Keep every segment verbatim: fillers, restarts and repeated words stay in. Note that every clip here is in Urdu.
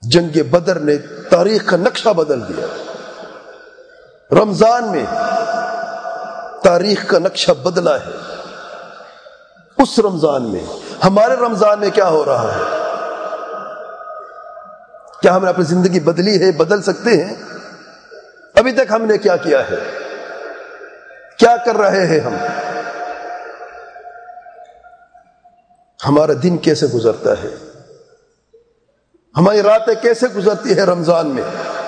جنگ بدر نے تاریخ کا نقشہ بدل دیا. رمضان میں تاریخ کا نقشہ بدلا ہے. اس رمضان میں ہمارے رمضان میں کیا ہو رہا ہے؟ کیا ہم نے اپنی زندگی بدلی ہے؟ بدل سکتے ہیں؟ ابھی تک ہم نے کیا کیا ہے؟ کیا کر رہے ہیں ہم؟ ہمارا دن کیسے گزرتا ہے؟ ہماری راتیں کیسے گزرتی ہے رمضان میں؟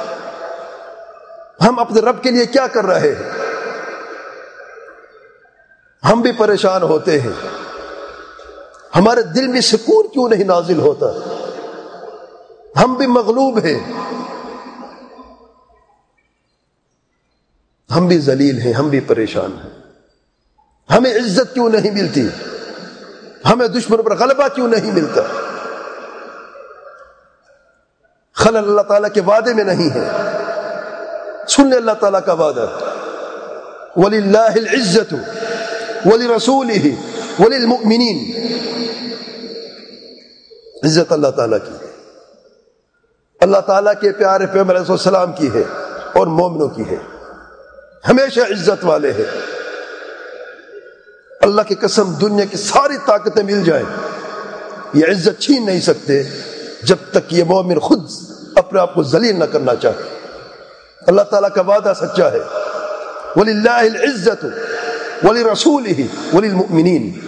ہم اپنے رب کے لیے کیا کر رہے ہیں؟ ہم بھی پریشان ہوتے ہیں. ہمارے دل میں سکون کیوں نہیں نازل ہوتا؟ ہم بھی مغلوب ہیں، ہم بھی ذلیل ہیں، ہم بھی پریشان ہیں. ہمیں عزت کیوں نہیں ملتی؟ ہمیں دشمنوں پر غلبہ کیوں نہیں ملتا؟ خلل اللہ تعالیٰ کے وعدے میں نہیں ہے. سن لے اللہ تعالیٰ کا وعدہ، وَلِلَّهِ الْعِزَّةُ وَلِرَسُولِهِ وَلِلْمُؤْمِنِينَ. عزت اللہ تعالیٰ کی ہے، اللہ تعالیٰ کے پیارے پیغمبر علیہ السلام کی ہے اور مومنوں کی ہے. ہمیشہ عزت والے ہیں. اللہ کی قسم دنیا کی ساری طاقتیں مل جائیں، یہ عزت چھین نہیں سکتے جب تک یہ مومن خود اپنے آپ کو ذلیل نہ کرنا چاہے. اللہ تعالیٰ کا وعدہ سچا ہے، وَلِلَّهِ الْعِزَّةُ وَلِرَسُولِهِ وَلِلْمُؤْمِنِينَ.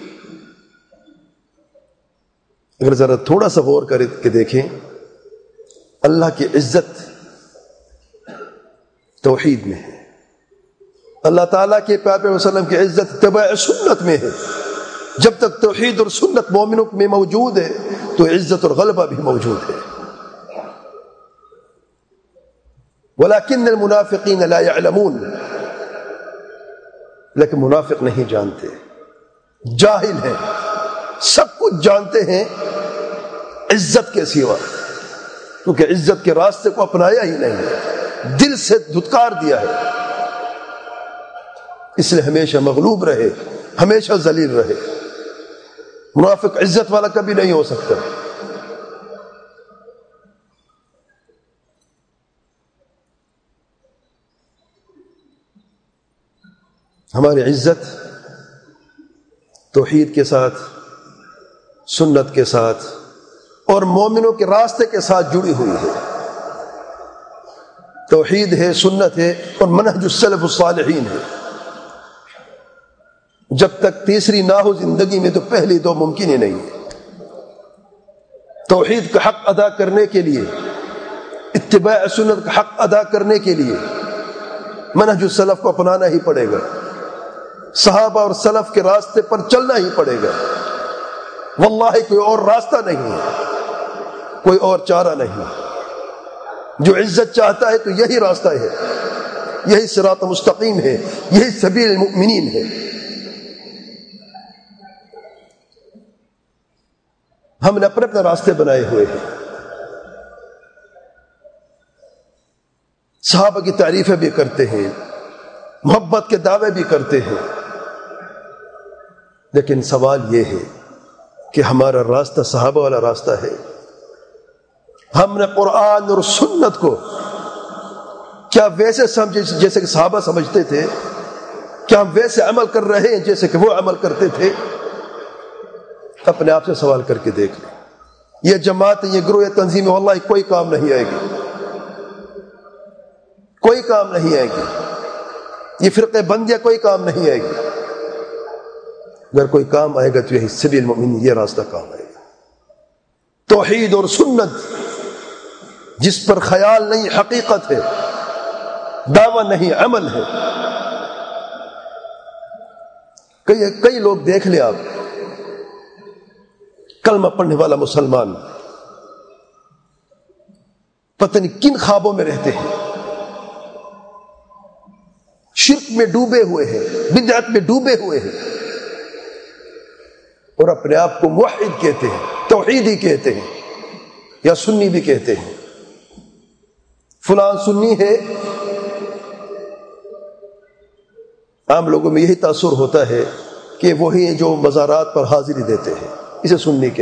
اگر ذرا تھوڑا سا غور کر کے دیکھیں، اللہ کی عزت توحید میں ہے. اللہ تعالیٰ کے پیارے وسلم کی عزت اتباع سنت میں ہے. جب تک توحید اور سنت مومنوں میں موجود ہے تو عزت اور غلبہ بھی موجود ہے. وَلَكِنَّ الْمُنَافِقِينَ لَا يَعْلَمُونَ. لیکن منافق نہیں جانتے، جاہل ہیں. سب کچھ جانتے ہیں عزت کے سوا، کیونکہ عزت کے راستے کو اپنایا ہی نہیں ہے، دل سے دھتکار دیا ہے. اس لیے ہمیشہ مغلوب رہے، ہمیشہ ذلیل رہے. منافق عزت والا کبھی نہیں ہو سکتا. ہماری عزت توحید کے ساتھ، سنت کے ساتھ اور مومنوں کے راستے کے ساتھ جڑی ہوئی ہے. توحید ہے، سنت ہے اور منہج السلف الصالحین ہے. جب تک تیسری نہ ہو زندگی میں تو پہلی دو ممکن ہی نہیں ہے. توحید کا حق ادا کرنے کے لیے، اتباع سنت کا حق ادا کرنے کے لیے منہج السلف کو اپنانا ہی پڑے گا. صحابہ اور سلف کے راستے پر چلنا ہی پڑے گا. واللہ کوئی اور راستہ نہیں ہے، کوئی اور چارہ نہیں. جو عزت چاہتا ہے تو یہی راستہ ہے، یہی صراط مستقیم ہے، یہی سبیل المؤمنین ہے. ہم نے اپنے اپنے راستے بنائے ہوئے ہیں. صحابہ کی تعریفیں بھی کرتے ہیں، محبت کے دعوے بھی کرتے ہیں، لیکن سوال یہ ہے کہ ہمارا راستہ صحابہ والا راستہ ہے؟ ہم نے قرآن اور سنت کو کیا ویسے سمجھے جیسے کہ صحابہ سمجھتے تھے؟ کیا ہم ویسے عمل کر رہے ہیں جیسے کہ وہ عمل کرتے تھے؟ اپنے آپ سے سوال کر کے دیکھ لیں. یہ جماعت، یہ گروہ، یہ تنظیم واللہ کوئی کام نہیں آئے گی، کوئی کام نہیں آئے گی. یہ فرقے بندیاں کوئی کام نہیں آئے گی. اگر کوئی کام آئے گا تو یہی سبیل المؤمنین، یہ راستہ کام آئے گا. توحید اور سنت جس پر خیال نہیں حقیقت ہے، دعویٰ نہیں عمل ہے. کئی کئی لوگ دیکھ لیں آپ، کلمہ پڑھنے والا مسلمان پتہ نہیں کن خوابوں میں رہتے ہیں، شرک میں ڈوبے ہوئے ہیں، بدعت میں ڈوبے ہوئے ہیں، اور اپنے آپ کو موحد کہتے ہیں، توحیدی کہتے ہیں، یا سنی بھی کہتے ہیں. فلان سنی ہے. عام لوگوں میں یہی تاثر ہوتا ہے کہ وہی جو مزارات پر حاضری دیتے ہیں، اسے سنی کے